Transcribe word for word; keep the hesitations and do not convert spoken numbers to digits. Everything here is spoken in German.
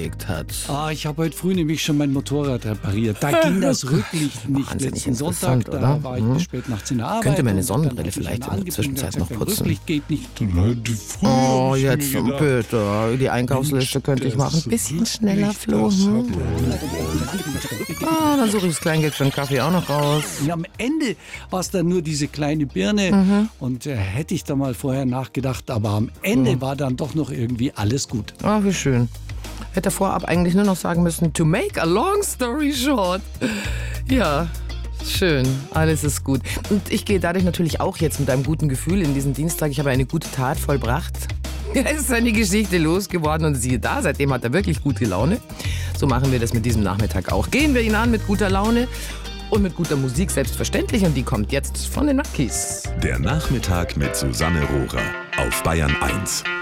aufgeregt hat. Ah, ich habe heute früh nämlich schon mein Motorrad repariert. Da ging das Rücklicht nicht. Wahnsinnig Letzten Sonntag, interessant, da oder? war ich Mhm. bis spät nachts in der Arbeit. Könnte meine und dann Sonnenbrille hat mich vielleicht einer in der angebrüllt und Zwischenzeit gesagt, noch mein putzen. Rücklicht geht nicht. Heute früh Oh, hab ich jetzt mir gedacht, bitte. Die Einkaufsliste könnte ich machen. Ein bisschen schneller, Flo. Hm? Ah, dann suche ich das Kleingeld für den Kaffee auch noch raus. Und am Ende war es dann nur diese kleine Birne. Mhm. Und äh, hätte ich da mal vorher nachgedacht, aber am Ende war dann doch noch irgendwie alles gut. Ach, wie schön. Hätte vorab eigentlich nur noch sagen müssen, to make a long story short. Ja, schön. Alles ist gut. Und ich gehe dadurch natürlich auch jetzt mit einem guten Gefühl in diesen Dienstag. Ich habe eine gute Tat vollbracht. Er ist seine Geschichte losgeworden und siehe da, seitdem hat er wirklich gute Laune. So machen wir das mit diesem Nachmittag auch. Gehen wir ihn an mit guter Laune und mit guter Musik selbstverständlich. Und die kommt jetzt von den Monkees. Der Nachmittag mit Susanne Rohrer auf Bayern eins.